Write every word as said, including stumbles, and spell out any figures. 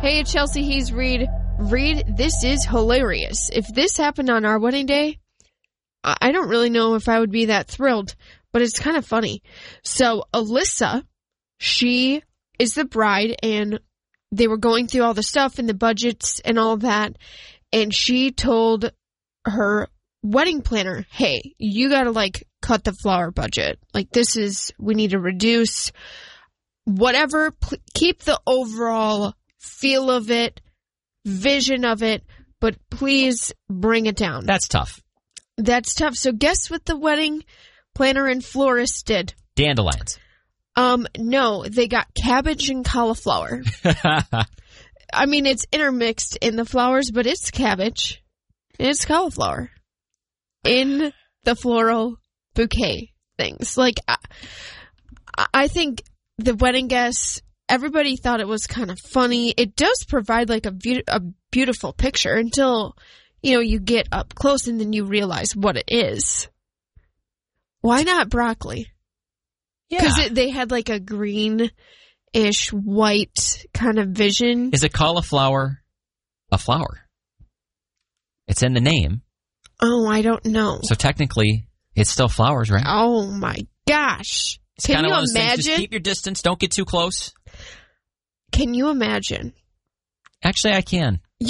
Hey, Chelsea, he's Reed. Reed, this is hilarious. If this happened on our wedding day, I don't really know if I would be that thrilled, but it's kind of funny. So, Alyssa, she is the bride, and they were going through all the stuff and the budgets and all of that, and she told her wedding planner, hey, you gotta, like, cut the flower budget. Like, this is, we need to reduce whatever, pl- keep the overall feel of it, vision of it, but please bring it down. That's tough. That's tough. So guess what the wedding planner and florist did? Dandelions. Um, no, they got cabbage and cauliflower. I mean, it's intermixed in the flowers, but it's cabbage and it's cauliflower in the floral bouquet things. Like, I, I think the wedding guests, everybody thought it was kind of funny. It does provide like a, be- a beautiful picture until, you know, you get up close and then you realize what it is. Why not broccoli? Yeah. Because they had like a greenish white kind of vision. Is a cauliflower a flower? It's in the name. Oh, I don't know. So technically, it's still flowers, right? Oh my gosh. It's Can kind of you one of those imagine? things. Just keep your distance. Don't get too close. Can you imagine? Actually, I can.